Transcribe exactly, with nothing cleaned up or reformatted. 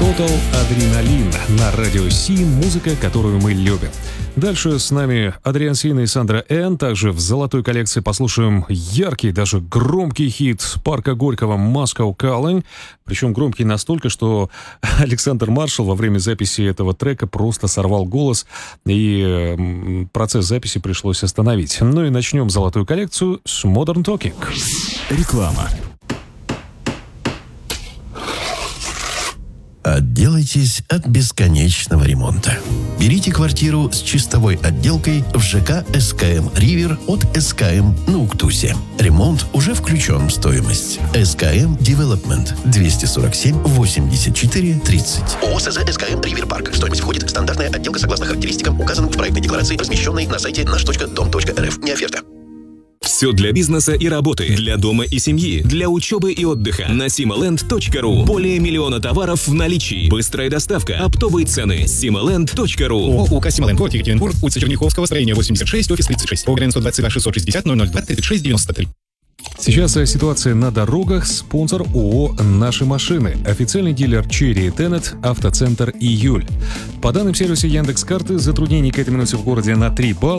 Total Adrenaline на радио Си, музыка, которую мы любим. Дальше с нами Адриан Сина и Сандра Эн. Также в золотой коллекции послушаем яркий, даже громкий хит Парка Горького «Moscow Calling». Причем громкий настолько, что Александр Маршал во время записи этого трека просто сорвал голос, и процесс записи пришлось остановить. Ну и начнем золотую коллекцию с Modern Talking. Реклама. Отделайтесь от бесконечного ремонта. Берите квартиру с чистовой отделкой в ЖК СКМ «Ривер» от СКМ на Уктусе. Ремонт уже включен в стоимость. СКМ Development двести сорок семь восемьдесят четыре тридцать. ООО СЗ СКМ «Ривер Парк». В стоимость входит стандартная отделка согласно характеристикам, указанным в проектной декларации, размещенной на сайте наш точка дом точка эр эф. Не оферта. Все для бизнеса и работы, для дома и семьи, для учебы и отдыха. На симоленд точка ру. Более миллиона товаров в наличии. Быстрая доставка, оптовые цены. симоленд точка ру. ООО «Симоленд», город Екатеринбург, улица Черняховского, строение восемьдесят шесть, офис тридцать шесть. ОГРН сто двадцать два шестьсот шестьдесят ноль ноль два тридцать шесть девяносто три. Сейчас ситуация на дорогах. Спонсор ООО «Наши машины». Официальный дилер Cherry Tenet, автоцентр «Июль». По данным сервиса Яндекс.Карты, затруднений к этой минуте в городе на три балла.